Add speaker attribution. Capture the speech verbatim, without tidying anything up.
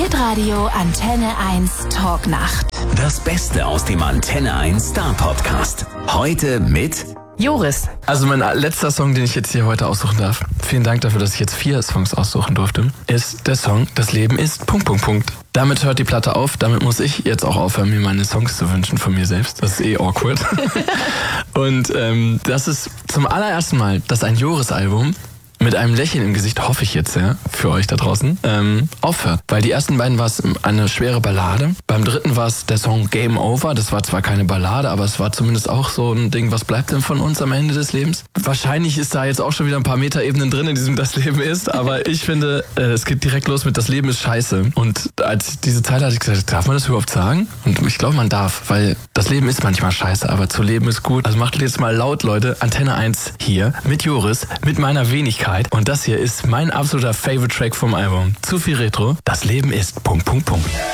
Speaker 1: Hitradio Antenne eins Talknacht.
Speaker 2: Das Beste aus dem Antenne eins Star Podcast. Heute mit
Speaker 3: Joris.
Speaker 4: Also mein letzter Song, den ich jetzt hier heute aussuchen darf, vielen Dank dafür, dass ich jetzt vier Songs aussuchen durfte, ist der Song Das Leben ist... Punkt, Punkt, Punkt. Damit hört die Platte auf, damit muss ich jetzt auch aufhören, mir meine Songs zu wünschen von mir selbst. Das ist eh awkward. Und ähm, das ist zum allerersten Mal, dass ein Joris-Album mit einem Lächeln im Gesicht, hoffe ich jetzt, ja, für euch da draußen, ähm, aufhört. Weil die ersten beiden war es eine schwere Ballade. Beim dritten war es der Song Game Over. Das war zwar keine Ballade, aber es war zumindest auch so ein Ding, was bleibt denn von uns am Ende des Lebens? Wahrscheinlich ist da jetzt auch schon wieder ein paar Metaebenen drin in diesem Das Leben ist, aber ich finde, äh, es geht direkt los mit Das Leben ist scheiße. Und als ich diese Zeile hatte, ich gesagt, darf man das überhaupt sagen? Und ich glaube, man darf, weil das Leben ist manchmal scheiße, aber zu leben ist gut. Also macht jetzt mal laut, Leute, Antenne eins hier mit Joris, mit meiner Wenigkeit. Und das hier ist mein absoluter Favorite Track vom Album. Zu viel Retro. Das Leben ist... Punkt, Punkt, Punkt.